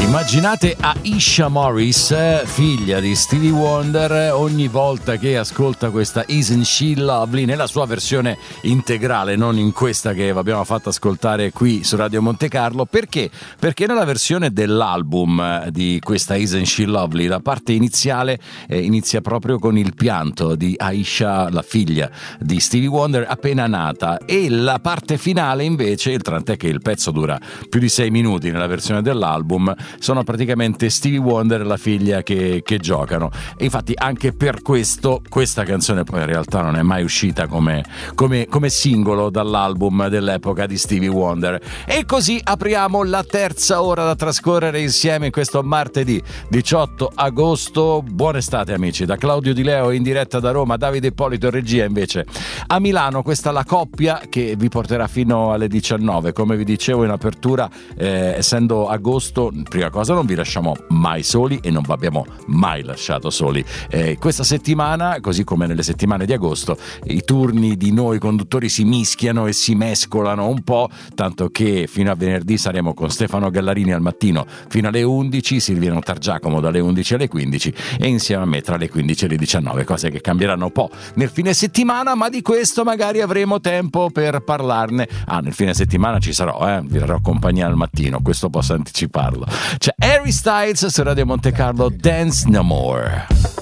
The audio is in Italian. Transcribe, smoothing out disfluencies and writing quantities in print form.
Immaginate Aisha Morris, figlia di Stevie Wonder, ogni volta che ascolta questa Isn't She Lovely nella sua versione integrale, non in questa che vi abbiamo fatto ascoltare qui su Radio Monte Carlo. Perché? Perché nella versione dell'album di questa Isn't She Lovely la parte iniziale inizia proprio con il pianto di Aisha, la figlia di Stevie Wonder appena nata, e la parte finale invece, tant'è che il pezzo dura più di 6 minuti nella versione dell'album, sono praticamente Stevie Wonder e la figlia che giocano. E infatti anche per questo questa canzone poi in realtà non è mai uscita come singolo dall'album dell'epoca di Stevie Wonder. E così apriamo la terza ora da trascorrere insieme in questo martedì 18 agosto. Buona estate amici, da Claudio Di Leo in diretta da Roma, Davide Ippolito in regia invece a Milano. Questa è la coppia che vi porterà fino alle 19, come vi dicevo in apertura, essendo agosto, prima cosa non vi lasciamo mai soli e non vi abbiamo mai lasciato soli. Questa settimana, così come nelle settimane di agosto, i turni di noi conduttori si mischiano e si mescolano un po', tanto che fino a venerdì saremo con Stefano Gallarini al mattino fino alle 11, Silviano Targiacomo dalle 11 alle 15 e insieme a me tra le 15 e le 19, cose che cambieranno un po' nel fine settimana, ma di questo magari avremo tempo per parlarne. Nel fine settimana ci sarò, vi darò compagnia al mattino, questo posso anticiparlo. C'è Harry Styles su Radio Monte Carlo, Dance No More.